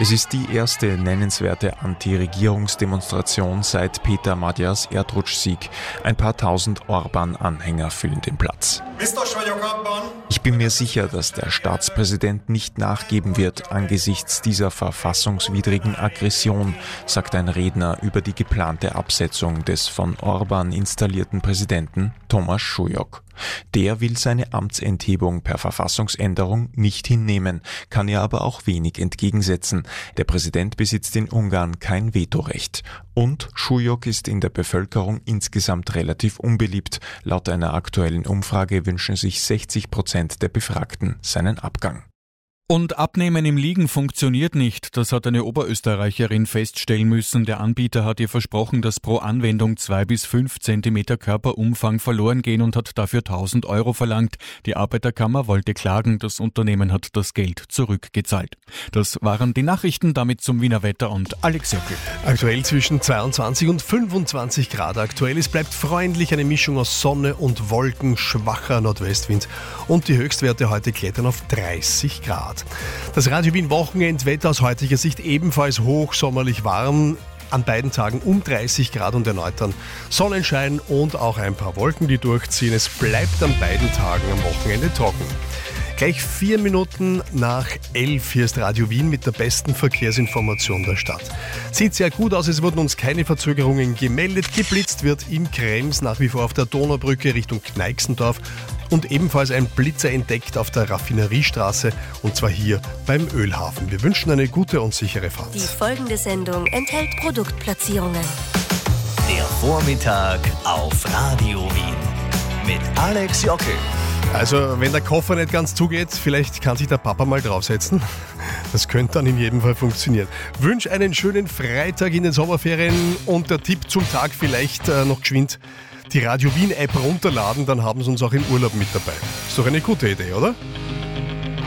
Es ist die erste nennenswerte Anti-Regierungsdemonstration seit Peter Magyars Erdrutschsieg. Ein paar tausend Orbán-Anhänger füllen den Platz. Ich bin mir sicher, dass der Staatspräsident nicht nachgeben wird angesichts dieser verfassungswidrigen Aggression, sagt ein Redner über die geplante Absetzung des von Orbán installierten Präsidenten Thomas Súlyog. Der will seine Amtsenthebung per Verfassungsänderung nicht hinnehmen, kann ihr aber auch wenig entgegensetzen. Der Präsident besitzt in Ungarn kein Vetorecht. Und Súlyog ist in der Bevölkerung insgesamt relativ unbeliebt. Laut einer aktuellen Umfrage wünschen sich 60% der Befragten seinen Abgang. Und Abnehmen im Liegen funktioniert nicht. Das hat eine Oberösterreicherin feststellen müssen. Der Anbieter hat ihr versprochen, dass pro Anwendung 2 bis 5 Zentimeter Körperumfang verloren gehen und hat dafür 1.000 Euro verlangt. Die Arbeiterkammer wollte klagen. Das Unternehmen hat das Geld zurückgezahlt. Das waren die Nachrichten. Damit zum Wiener Wetter und Alex Jöckel. Aktuell zwischen 22 und 25 Grad aktuell. Es bleibt freundlich, eine Mischung aus Sonne und Wolken, schwacher Nordwestwind. Und die Höchstwerte heute klettern auf 30 Grad. Das Radio Wien Wochenendwetter aus heutiger Sicht ebenfalls hochsommerlich warm. An beiden Tagen um 30 Grad und erneut dann Sonnenschein und auch ein paar Wolken, die durchziehen. Es bleibt an beiden Tagen am Wochenende trocken. Gleich 4 Minuten nach 11. Hier ist Radio Wien mit der besten Verkehrsinformation der Stadt. Sieht sehr gut aus, es wurden uns keine Verzögerungen gemeldet. Geblitzt wird in Krems, nach wie vor auf der Donaubrücke Richtung Kneixendorf und ebenfalls ein Blitzer entdeckt auf der Raffineriestraße und zwar hier beim Ölhafen. Wir wünschen eine gute und sichere Fahrt. Die folgende Sendung enthält Produktplatzierungen. Der Vormittag auf Radio Wien mit Alex Jöckel. Also, wenn der Koffer nicht ganz zugeht, vielleicht kann sich der Papa mal draufsetzen. Das könnte dann in jedem Fall funktionieren. Wünsche einen schönen Freitag in den Sommerferien und der Tipp zum Tag vielleicht noch geschwind die Radio Wien App runterladen, dann haben sie uns auch im Urlaub mit dabei. Ist doch eine gute Idee, oder?